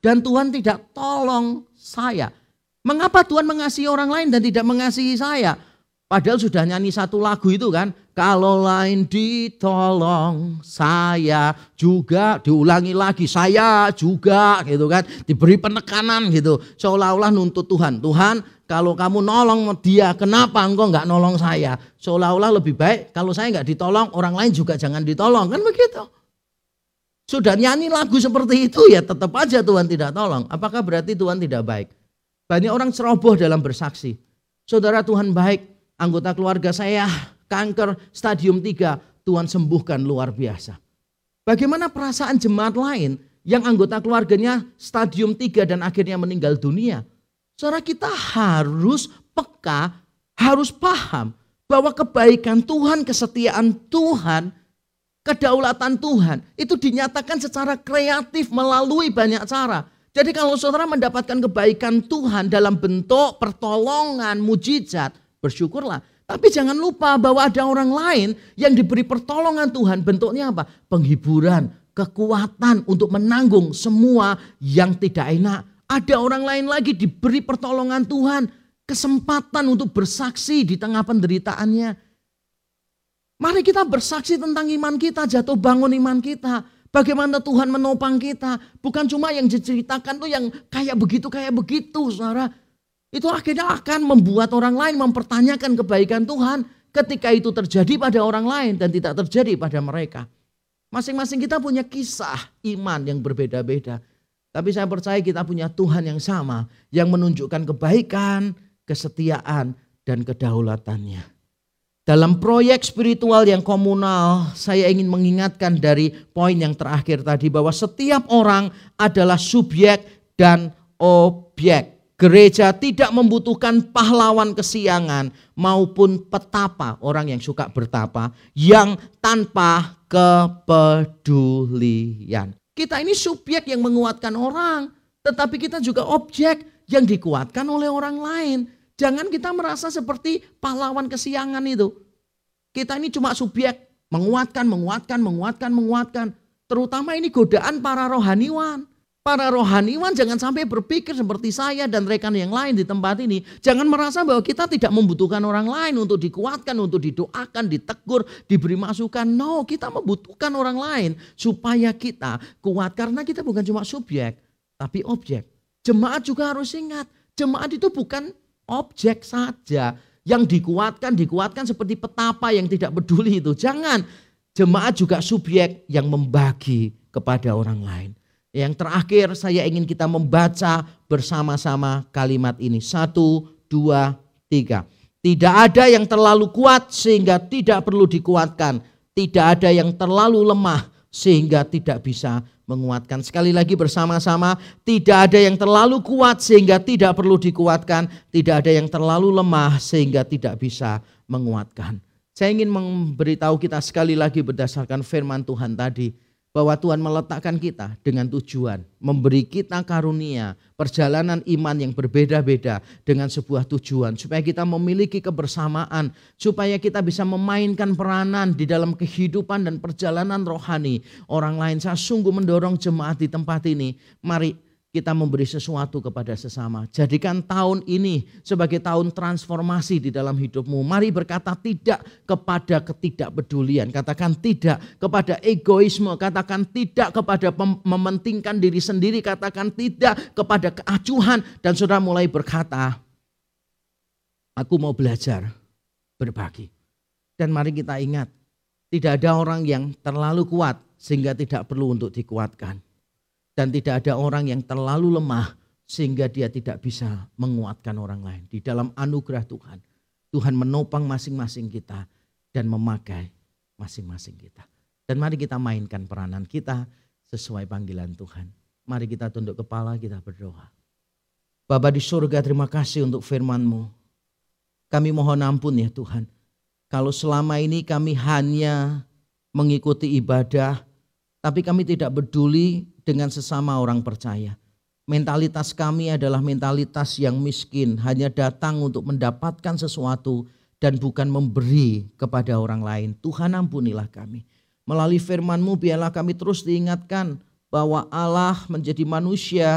dan Tuhan tidak tolong saya. Mengapa Tuhan mengasihi orang lain dan tidak mengasihi saya? Padahal sudah nyanyi satu lagu itu kan. Kalau lain ditolong, saya juga, diulangi lagi, saya juga gitu kan. Diberi penekanan gitu. Seolah-olah nuntut Tuhan. Tuhan, kalau kamu nolong dia, kenapa engkau enggak nolong saya? Seolah-olah lebih baik kalau saya enggak ditolong, orang lain juga jangan ditolong. Kan begitu. Sudah nyanyi lagu seperti itu ya tetap aja Tuhan tidak tolong. Apakah berarti Tuhan tidak baik? Banyak orang ceroboh dalam bersaksi. Saudara, Tuhan baik, anggota keluarga saya kanker stadium 3, Tuhan sembuhkan luar biasa. Bagaimana perasaan jemaat lain yang anggota keluarganya stadium 3 dan akhirnya meninggal dunia? Saudara, kita harus peka, harus paham bahwa kebaikan Tuhan, kesetiaan Tuhan, kedaulatan Tuhan itu dinyatakan secara kreatif melalui banyak cara. Jadi kalau saudara mendapatkan kebaikan Tuhan dalam bentuk pertolongan, mujizat, bersyukurlah. Tapi jangan lupa bahwa ada orang lain yang diberi pertolongan Tuhan, bentuknya apa? Penghiburan, kekuatan untuk menanggung semua yang tidak enak. Ada orang lain lagi diberi pertolongan Tuhan, kesempatan untuk bersaksi di tengah penderitaannya. Mari kita bersaksi tentang iman kita, jatuh bangun iman kita. Bagaimana Tuhan menopang kita. Bukan cuma yang diceritakan tuh yang kayak begitu saudara. Itu akhirnya akan membuat orang lain mempertanyakan kebaikan Tuhan. Ketika itu terjadi pada orang lain dan tidak terjadi pada mereka. Masing-masing kita punya kisah iman yang berbeda-beda. Tapi saya percaya kita punya Tuhan yang sama. Yang menunjukkan kebaikan, kesetiaan, dan kedaulatannya. Dalam proyek spiritual yang komunal, saya ingin mengingatkan dari poin yang terakhir tadi bahwa setiap orang adalah subjek dan objek. Gereja tidak membutuhkan pahlawan kesiangan maupun petapa, orang yang suka bertapa, yang tanpa kepedulian. Kita ini subjek yang menguatkan orang, tetapi kita juga objek yang dikuatkan oleh orang lain. Jangan kita merasa seperti pahlawan kesiangan itu. Kita ini cuma subjek menguatkan. Terutama ini godaan para rohaniwan. Para rohaniwan jangan sampai berpikir seperti saya dan rekan yang lain di tempat ini. Jangan merasa bahwa kita tidak membutuhkan orang lain untuk dikuatkan, untuk didoakan, ditegur, diberi masukan. No, kita membutuhkan orang lain supaya kita kuat. Karena kita bukan cuma subjek, tapi objek. Jemaat juga harus ingat, jemaat itu bukan objek saja yang dikuatkan seperti petapa yang tidak peduli itu. Jangan, jemaat juga subjek yang membagi kepada orang lain. Yang terakhir saya ingin kita membaca bersama-sama kalimat ini. 1, 2, 3. Tidak ada yang terlalu kuat sehingga tidak perlu dikuatkan. Tidak ada yang terlalu lemah sehingga tidak bisa menguatkan. Sekali lagi bersama-sama, tidak ada yang terlalu kuat sehingga tidak perlu dikuatkan, tidak ada yang terlalu lemah sehingga tidak bisa menguatkan. Saya ingin memberitahu kita sekali lagi berdasarkan firman Tuhan tadi, bahwa Tuhan meletakkan kita dengan tujuan memberi kita karunia, perjalanan iman yang berbeda-beda dengan sebuah tujuan supaya kita memiliki kebersamaan, supaya kita bisa memainkan peranan di dalam kehidupan dan perjalanan rohani orang lain. Saya sungguh mendorong jemaat di tempat ini, mari kita memberi sesuatu kepada sesama. Jadikan tahun ini sebagai tahun transformasi di dalam hidupmu. Mari berkata tidak kepada ketidakpedulian. Katakan tidak kepada egoisme. Katakan tidak kepada mementingkan diri sendiri. Katakan tidak kepada keacuhan. Dan saudara mulai berkata, aku mau belajar berbagi. Dan mari kita ingat, tidak ada orang yang terlalu kuat sehingga tidak perlu untuk dikuatkan. Dan tidak ada orang yang terlalu lemah sehingga dia tidak bisa menguatkan orang lain. Di dalam anugerah Tuhan, Tuhan menopang masing-masing kita dan memakai masing-masing kita. Dan mari kita mainkan peranan kita sesuai panggilan Tuhan. Mari kita tunduk kepala, kita berdoa. Bapa di surga, terima kasih untuk firman-Mu. Kami mohon ampun ya Tuhan, kalau selama ini kami hanya mengikuti ibadah, tapi kami tidak peduli dengan sesama orang percaya. Mentalitas kami adalah mentalitas yang miskin, hanya datang untuk mendapatkan sesuatu dan bukan memberi kepada orang lain. Tuhan ampunilah kami. Melalui firman-Mu biarlah kami terus diingatkan bahwa Allah menjadi manusia